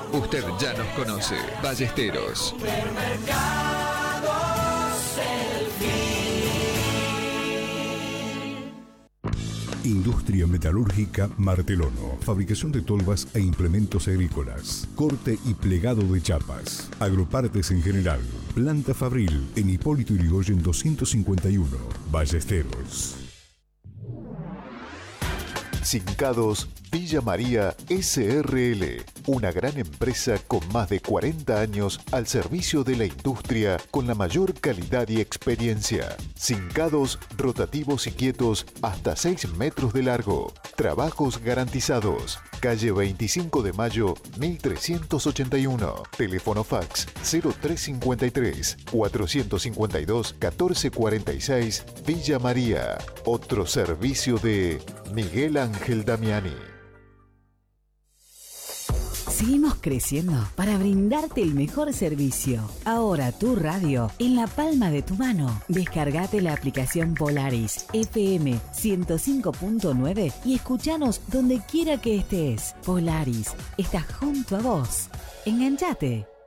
Usted ya nos conoce. Ballesteros. Industria Metalúrgica Martelono. Fabricación de tolvas e implementos agrícolas. Corte y plegado de chapas. Agropartes en general. Planta Fabril en Hipólito Yrigoyen 251. Ballesteros. Sincados Villa María SRL, una gran empresa con más de 40 años al servicio de la industria con la mayor calidad y experiencia. Sincados rotativos y quietos hasta 6 metros de largo. Trabajos garantizados. Calle 25 de Mayo, 1381. Teléfono fax 0353 452 1446 Villa María. Otro servicio de Miguel Ángel Damiani. Seguimos creciendo para brindarte el mejor servicio. Ahora tu radio en la palma de tu mano. Descargate la aplicación Polaris FM 105.9 y escuchanos donde quiera que estés. Polaris está junto a vos. Enganchate.